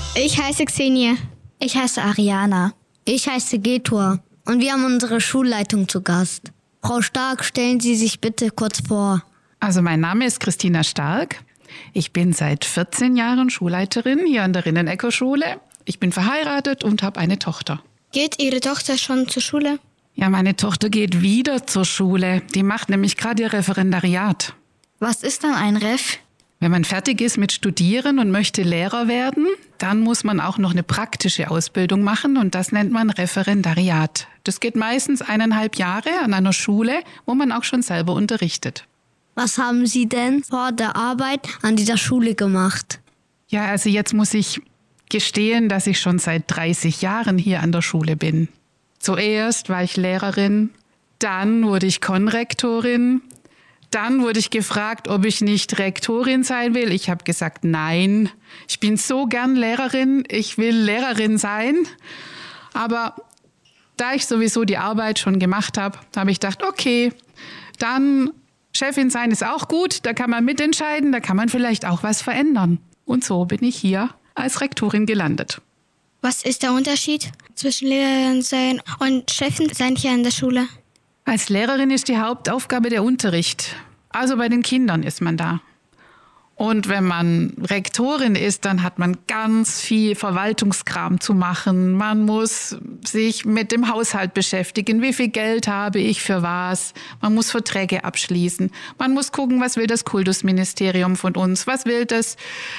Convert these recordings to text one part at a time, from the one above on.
Ich heiße Xenia. Ich heiße Ariana. Ich heiße Getor und wir haben unsere Schulleitung zu Gast. Frau Stark, stellen Sie sich bitte kurz vor. Also mein Name ist Christina Stark. Ich bin seit 14 Jahren Schulleiterin hier an der Rinnenecker-Schule. Ich bin verheiratet und habe eine Tochter. Geht Ihre Tochter schon zur Schule? Ja, meine Tochter geht wieder zur Schule. Die macht nämlich gerade ihr Referendariat. Was ist dann ein Ref? Wenn man fertig ist mit Studieren und möchte Lehrer werden, dann muss man auch noch eine praktische Ausbildung machen und das nennt man Referendariat. Das geht meistens 1,5 Jahre an einer Schule, wo man auch schon selber unterrichtet. Was haben Sie denn vor der Arbeit an dieser Schule gemacht? Ja, also jetzt muss ich gestehen, dass ich schon seit 30 Jahren hier an der Schule bin. Zuerst war ich Lehrerin, dann wurde ich Konrektorin. Dann wurde ich gefragt, ob ich nicht Rektorin sein will. Ich habe gesagt, nein. Ich bin so gern Lehrerin, ich will Lehrerin sein. Aber da ich sowieso die Arbeit schon gemacht habe, habe ich gedacht, okay, dann Chefin sein ist auch gut, da kann man mitentscheiden, da kann man vielleicht auch was verändern. Und so bin ich hier als Rektorin gelandet. Was ist der Unterschied zwischen Lehrerin sein und Chefin sein hier an der Schule? Als Lehrerin ist die Hauptaufgabe der Unterricht. Also bei den Kindern ist man da. Und wenn man Rektorin ist, dann hat man ganz viel Verwaltungskram zu machen. Man muss sich mit dem Haushalt beschäftigen. Wie viel Geld habe ich für was? Man muss Verträge abschließen. Man muss gucken, was will das Kultusministerium von uns? Was will das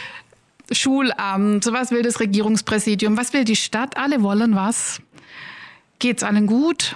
Schulamt? Was will das Regierungspräsidium? Was will die Stadt? Alle wollen was. Geht's allen gut?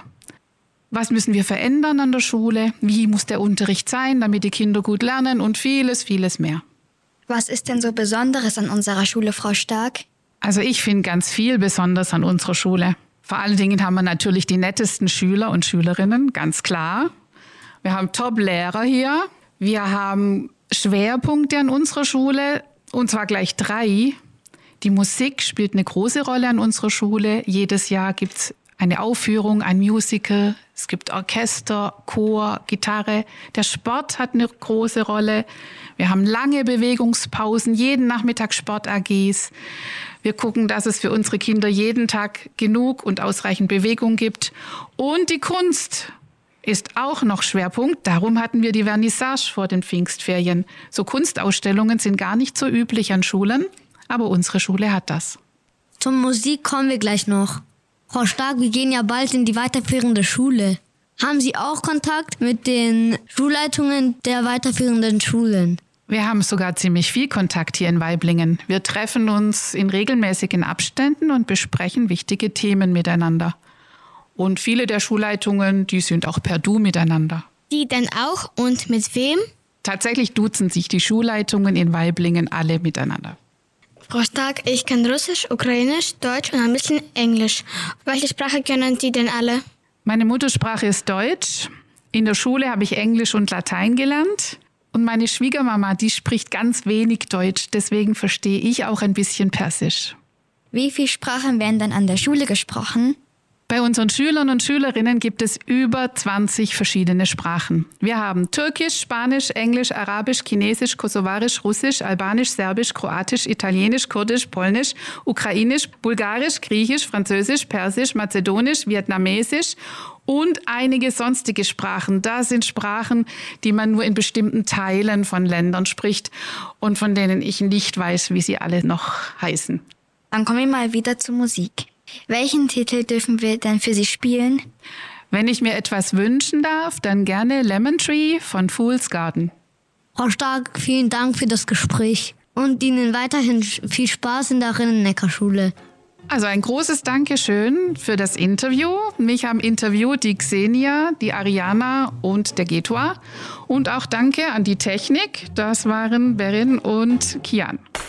Was müssen wir verändern an der Schule? Wie muss der Unterricht sein, damit die Kinder gut lernen? Und vieles, vieles mehr. Was ist denn so Besonderes an unserer Schule, Frau Stark? Also ich finde ganz viel besonders an unserer Schule. Vor allen Dingen haben wir natürlich die nettesten Schüler und Schülerinnen, ganz klar. Wir haben Top-Lehrer hier. Wir haben Schwerpunkte an unserer Schule, und zwar gleich 3. Die Musik spielt eine große Rolle an unserer Schule. Jedes Jahr gibt's eine Aufführung, ein Musical, es gibt Orchester, Chor, Gitarre. Der Sport hat eine große Rolle. Wir haben lange Bewegungspausen, jeden Nachmittag Sport-AGs. Wir gucken, dass es für unsere Kinder jeden Tag genug und ausreichend Bewegung gibt. Und die Kunst ist auch noch Schwerpunkt. Darum hatten wir die Vernissage vor den Pfingstferien. So Kunstausstellungen sind gar nicht so üblich an Schulen, aber unsere Schule hat das. Zur Musik kommen wir gleich noch. Frau Stark, wir gehen ja bald in die weiterführende Schule. Haben Sie auch Kontakt mit den Schulleitungen der weiterführenden Schulen? Wir haben sogar ziemlich viel Kontakt hier in Waiblingen. Wir treffen uns in regelmäßigen Abständen und besprechen wichtige Themen miteinander. Und viele der Schulleitungen, die sind auch per Du miteinander. Die denn auch und mit wem? Tatsächlich duzen sich die Schulleitungen in Waiblingen alle miteinander. Frau Stark, ich kann Russisch, Ukrainisch, Deutsch und ein bisschen Englisch. Welche Sprache können Sie denn alle? Meine Muttersprache ist Deutsch. In der Schule habe ich Englisch und Latein gelernt. Und meine Schwiegermama, die spricht ganz wenig Deutsch. Deswegen verstehe ich auch ein bisschen Persisch. Wie viele Sprachen werden dann an der Schule gesprochen? Bei unseren Schülern und Schülerinnen gibt es über 20 verschiedene Sprachen. Wir haben Türkisch, Spanisch, Englisch, Arabisch, Chinesisch, Kosovarisch, Russisch, Albanisch, Serbisch, Kroatisch, Italienisch, Kurdisch, Polnisch, Ukrainisch, Bulgarisch, Griechisch, Französisch, Persisch, Mazedonisch, Vietnamesisch und einige sonstige Sprachen. Das sind Sprachen, die man nur in bestimmten Teilen von Ländern spricht und von denen ich nicht weiß, wie sie alle noch heißen. Dann kommen wir mal wieder zur Musik. Welchen Titel dürfen wir denn für Sie spielen? Wenn ich mir etwas wünschen darf, dann gerne Lemon Tree von Fool's Garden. Frau Stark, vielen Dank für das Gespräch und Ihnen weiterhin viel Spaß in der Rinnenecker-Schule. Also ein großes Dankeschön für das Interview. Mich haben interviewt die Xenia, die Ariana und der Getor. Und auch danke an die Technik. Das waren Berin und Kian.